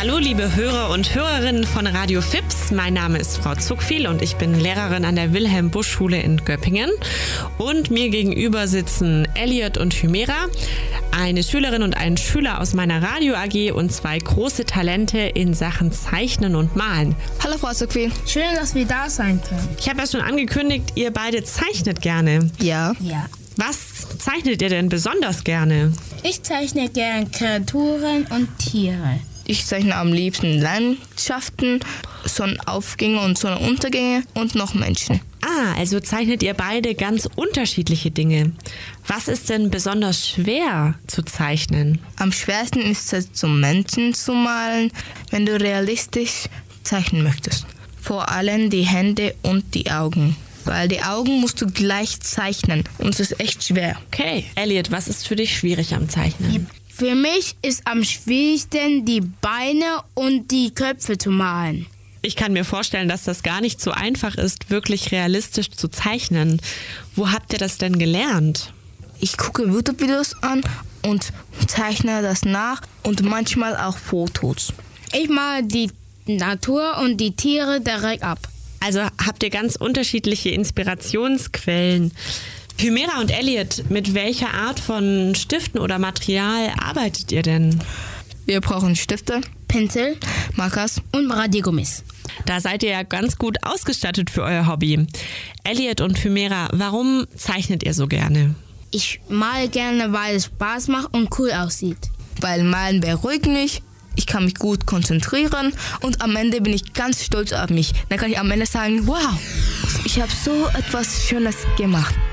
Hallo liebe Hörer und Hörerinnen von Radio Fips, mein Name ist Frau Zuckviel und ich bin Lehrerin an der Wilhelm-Busch-Schule in Göppingen. Und mir gegenüber sitzen Elliot und Hymera, eine Schülerin und ein Schüler aus meiner Radio AG und zwei große Talente in Sachen Zeichnen und Malen. Hallo Frau Zuckviel. Schön, dass wir da sein können. Ich habe ja schon angekündigt, ihr beide zeichnet gerne. Ja. Was zeichnet ihr denn besonders gerne? Ich zeichne gern Kreaturen und Tiere. Ich zeichne am liebsten Landschaften, Sonnenaufgänge und Sonnenuntergänge und noch Menschen. Also zeichnet ihr beide ganz unterschiedliche Dinge. Was ist denn besonders schwer zu zeichnen? Am schwersten ist es, zum Menschen zu malen, wenn du realistisch zeichnen möchtest. Vor allem die Hände und die Augen. Weil die Augen musst du gleich zeichnen und es ist echt schwer. Okay, Elliot, was ist für dich schwierig am Zeichnen? Für mich ist am schwierigsten, die Beine und die Köpfe zu malen. Ich kann mir vorstellen, dass das gar nicht so einfach ist, wirklich realistisch zu zeichnen. Wo habt ihr das denn gelernt? Ich gucke YouTube-Videos an und zeichne das nach und manchmal auch Fotos. Ich male die Natur und die Tiere direkt ab. Also habt ihr ganz unterschiedliche Inspirationsquellen. Hymera und Elliot, mit welcher Art von Stiften oder Material arbeitet ihr denn? Wir brauchen Stifte, Pinsel, Markers und Radiergummis. Da seid ihr ja ganz gut ausgestattet für euer Hobby. Elliot und Hymera, warum zeichnet ihr so gerne? Ich male gerne, weil es Spaß macht und cool aussieht. weil Malen beruhigt mich. Ich kann mich gut konzentrieren und am Ende bin ich ganz stolz auf mich. Dann kann ich am Ende sagen, wow, ich habe so etwas Schönes gemacht.